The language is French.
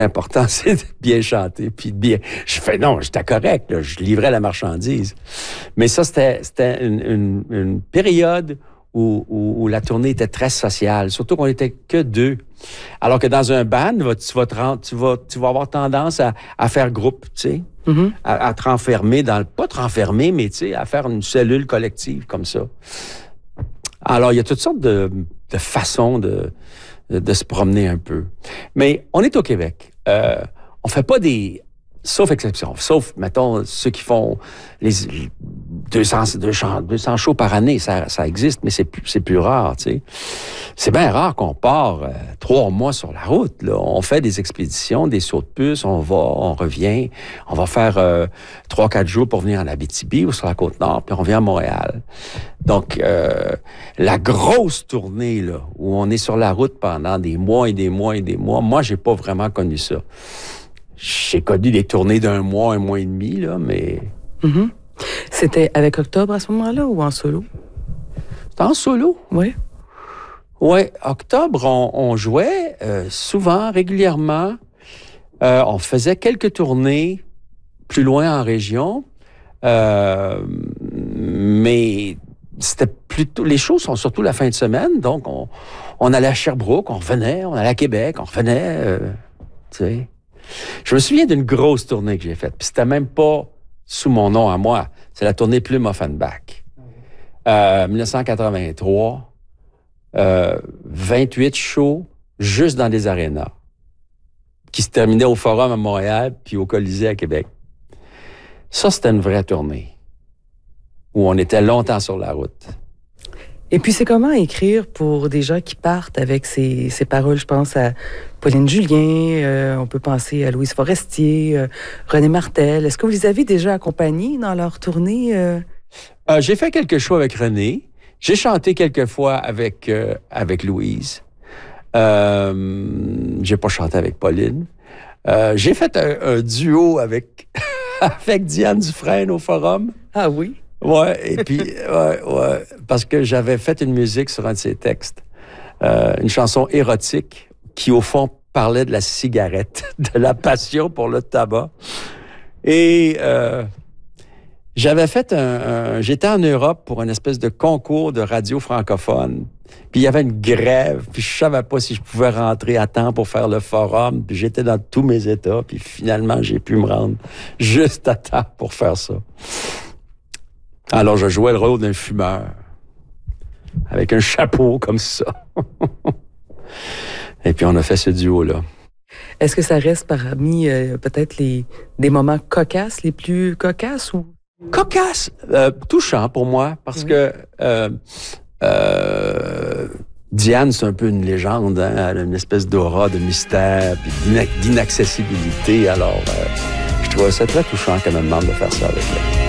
L'important, c'est de bien chanter, puis de bien... Je fais non, j'étais correct, là, je livrais la marchandise. Mais ça, c'était une période où la tournée était très sociale, surtout qu'on était que 2. Alors que dans un band, tu vas avoir tendance à faire groupe, tu sais, à te renfermer pas te renfermer, mais tu sais, à faire une cellule collective comme ça. Alors, il y a toutes sortes de façons de se promener un peu. Mais on est au Québec. On fait pas sauf exception, sauf, mettons, ceux qui font les 200 shows par année, ça existe, mais c'est plus rare, tu sais. C'est bien rare qu'on part 3 mois sur la route, là. On fait des expéditions, des sauts de puce, on revient, on va faire 3-4 jours pour venir en Abitibi ou sur la Côte-Nord, puis on revient à Montréal. Donc, la grosse tournée, là, où on est sur la route pendant des mois et des mois et des mois, moi, j'ai pas vraiment connu ça. J'ai connu des tournées d'1 mois, 1 mois et demi, là, mais... C'était avec Octobre à ce moment-là ou en solo? C'était en solo. Oui. Oui, Octobre, on jouait souvent, régulièrement. On faisait quelques tournées plus loin en région, mais c'était plutôt... Les shows sont surtout la fin de semaine, donc on allait à Sherbrooke, on revenait, on allait à Québec, on revenait, tu sais... Je me souviens d'une grosse tournée que j'ai faite. Puis c'était même pas sous mon nom à moi. C'est la tournée Plume Offenbach. 1983. 28 shows juste dans des arénas. Qui se terminaient au Forum à Montréal puis au Colisée à Québec. Ça, c'était une vraie tournée. Où on était longtemps sur la route. Et puis, c'est comment écrire pour des gens qui partent avec ces paroles? Je pense à Pauline Julien, on peut penser à Louise Forestier, René Martel. Est-ce que vous les avez déjà accompagnés dans leur tournée? J'ai fait quelques shows avec René. J'ai chanté quelques fois avec Louise. J'ai pas chanté avec Pauline. J'ai fait un duo avec Diane Dufresne au Forum. Ah oui? Ouais, et puis, ouais, parce que j'avais fait une musique sur un de ses textes. Une chanson érotique qui, au fond, parlait de la cigarette, de la passion pour le tabac. Et j'avais fait j'étais en Europe pour une espèce de concours de radio francophone. Puis il y avait une grève, puis je savais pas si je pouvais rentrer à temps pour faire le forum, puis j'étais dans tous mes états, puis finalement, j'ai pu me rendre juste à temps pour faire ça. Alors, je jouais le rôle d'un fumeur, avec un chapeau comme ça. Et puis, on a fait ce duo-là. Est-ce que ça reste parmi peut-être des moments cocasses, les plus cocasses ou... Cocasse! Touchant pour moi, parce que Diane, c'est un peu une légende, hein? Elle a une espèce d'aura de mystère puis d'inaccessibilité. Alors, je trouvais ça très touchant quand même de faire ça avec elle.